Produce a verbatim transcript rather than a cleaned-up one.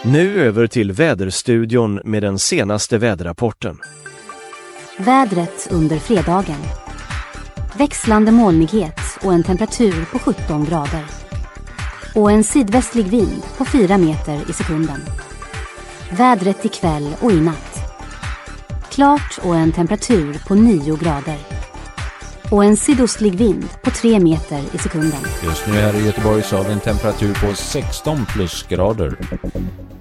Nu över till väderstudion med den senaste väderrapporten. Vädret under fredagen. Växlande molnighet och en temperatur på sjutton grader. Och en sydvästlig vind på fyra meter i sekunden. Vädret ikväll och i natt. Klart och en temperatur på nio grader. Och en sydostlig vind på tre meter i sekunden. Just nu här i Göteborg så har vi en temperatur på sexton plusgrader.